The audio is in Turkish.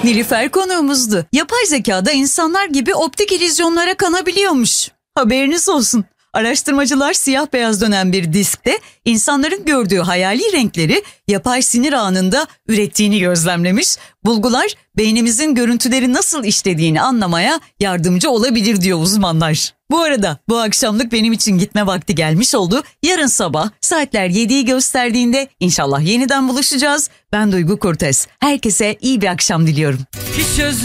Nilüfer konuğumuzdu. Yapay zekada insanlar gibi optik illüzyonlara kanabiliyormuş. Haberiniz olsun. Araştırmacılar siyah beyaz dönen bir diskte insanların gördüğü hayali renkleri yapay sinir ağında ürettiğini gözlemlemiş. Bulgular beynimizin görüntüleri nasıl işlediğini anlamaya yardımcı olabilir diyor uzmanlar. Bu arada bu akşamlık benim için gitme vakti gelmiş oldu. Yarın sabah saatler 7'yi gösterdiğinde inşallah yeniden buluşacağız. Ben Duygu Kurtes. Herkese iyi bir akşam diliyorum.